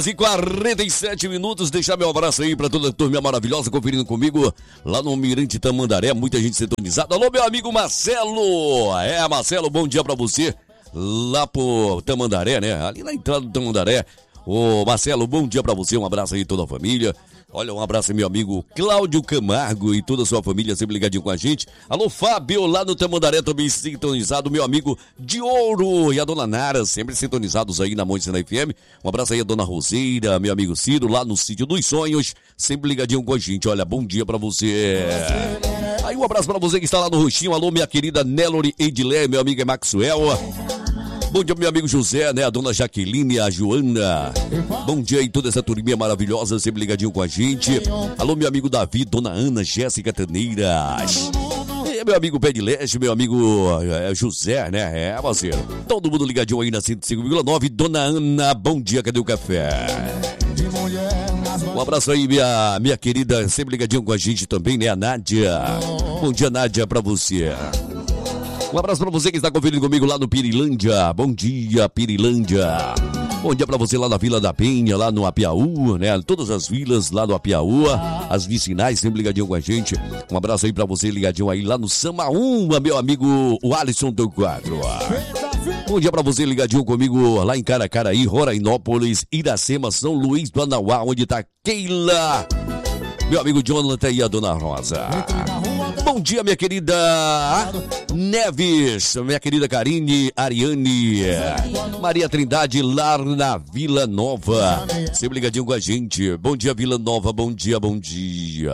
E 47 minutos, deixar meu abraço aí pra toda a turma maravilhosa conferindo comigo lá no Mirante Tamandaré, muita gente sintonizada. Alô, meu amigo Marcelo! Marcelo, bom dia pra você lá pro Tamandaré, né? Ali na entrada do Tamandaré. Ô, Marcelo, bom dia pra você, um abraço aí toda a família. Olha, um abraço ao meu amigo Cláudio Camargo e toda a sua família sempre ligadinho com a gente. Alô, Fábio, lá no Tamandaré também sintonizado, meu amigo de Ouro e a dona Nara, sempre sintonizados aí na Monte na FM. Um abraço aí a dona Roseira, meu amigo Ciro, lá no Sítio dos Sonhos, sempre ligadinho com a gente. Olha, bom dia pra você. Aí um abraço pra você que está lá no Roxinho. Alô, minha querida Nelore Edilé, meu amigo Maxwell. Bom dia, meu amigo José, né? A dona Jaqueline, a Joana. Bom dia aí, toda essa turminha maravilhosa, sempre ligadinho com a gente. Alô, meu amigo Davi, dona Ana, Jéssica Taneiras. E meu amigo Pé de Leste, meu amigo José, né? Parceiro. Todo mundo ligadinho aí na 105,9. Dona Ana, bom dia, cadê o café? Um abraço aí, minha querida, sempre ligadinho com a gente também, né? A Nádia. Bom dia, Nádia, pra você. Um abraço pra você que está conferindo comigo lá no Pirilândia. Bom dia, Pirilândia. Bom dia pra você lá na Vila da Penha, lá no Apiaú, né? Todas as vilas lá no Apiaú, as vicinais sempre ligadinho com a gente. Um abraço aí pra você ligadinho aí lá no Samaúma, meu amigo o Alisson Torquato. Bom dia pra você ligadinho comigo lá em Caracaraí, Rorainópolis, Iracema, São Luís do Anauá, onde tá Keila, meu amigo Jonathan e a dona Rosa. Bom dia, minha querida Neves, minha querida Karine, Ariane, Maria Trindade, lá na Vila Nova, sempre ligadinho com a gente. Bom dia, Vila Nova, bom dia, bom dia.